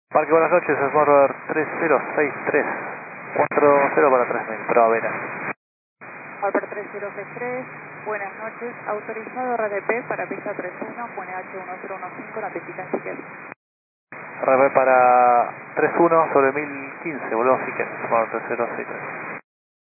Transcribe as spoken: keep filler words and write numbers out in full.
Parque, buenas noches, Smart tres cero seis tres, cuatro cero para tres mil, Primavera. Smart tres cero seis tres, buenas noches, autorizado R D P para pista treinta y uno, Juan H uno cero uno cinco, notifica en ticket. R D P para treinta y uno sobre mil quince, volvemos a ticket, Smart tres cero seis tres.